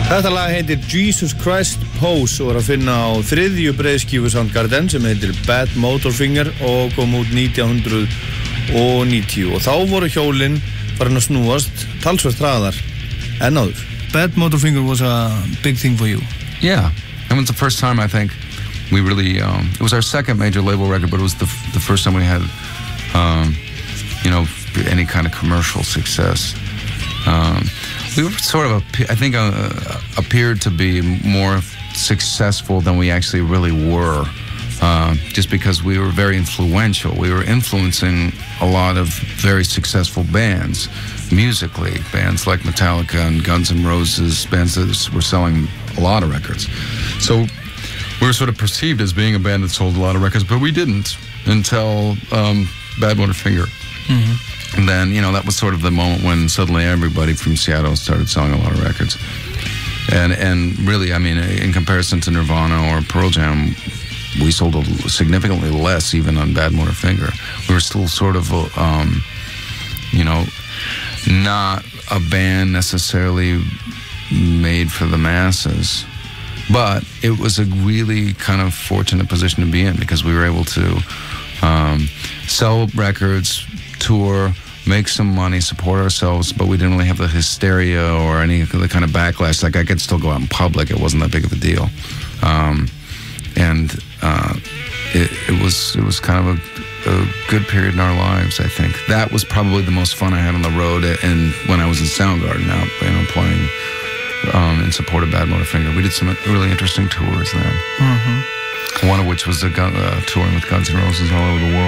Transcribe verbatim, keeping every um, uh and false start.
Þetta lag heitir Jesus Christ Pose og er að finna á þriðju breiðskífu Soundgarden sem heitir Bad Motorfinger og kom út nítján hundruð níutíu og þá voru hjólin farin að snúast talsvert hraðar en áður. Bad Motorfinger was a big thing for you. Yeah, it was the first time I think we really, um, it was our second major label record, but it was the, the first time we had, um, you know, any kind of commercial success. Um, we were sort of, a, I think, uh, appeared to be more successful than we actually really were, uh, just because we were very influential. We were influencing a lot of very successful bands, musically, bands like Metallica and Guns N' Roses, bands that were selling a lot of records. So we were sort of perceived as being a band that sold a lot of records, but we didn't until um, Bad Motorfinger. Mm-hmm. And then, you know, that was sort of the moment when suddenly everybody from Seattle started selling a lot of records. And and really, I mean, in comparison to Nirvana or Pearl Jam, we sold a, significantly less even on Bad Motorfinger. We were still sort of, um, you know, not a band necessarily made for the masses. But it was a really kind of fortunate position to be in because we were able to um, sell records, tour, make some money, support ourselves, but we didn't really have the hysteria or any of the kind of backlash. Like, I could still go out in public. It wasn't that big of a deal. Um, and uh, it, it was it was kind of a, a good period in our lives, I think. That was probably the most fun I had on the road and when I was in Soundgarden out, you know, playing um, in support of Bad Motorfinger. We did some really interesting tours then. Mm-hmm. One of which was the gun, uh, touring with Guns N' Roses all over the world.